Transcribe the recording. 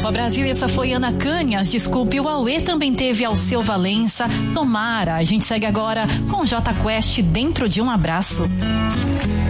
Ó Brasil, essa foi Ana Canhas, desculpe, o Aue também teve Alceu Valença, Tomara. A gente segue agora com Jota Quest, Dentro de um Abraço.